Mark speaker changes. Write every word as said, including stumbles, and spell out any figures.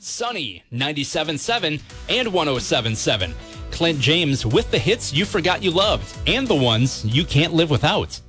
Speaker 1: Sunny, ninety-seven point seven and one oh seven point seven. Clint James with the hits you forgot you loved and the ones you can't live without.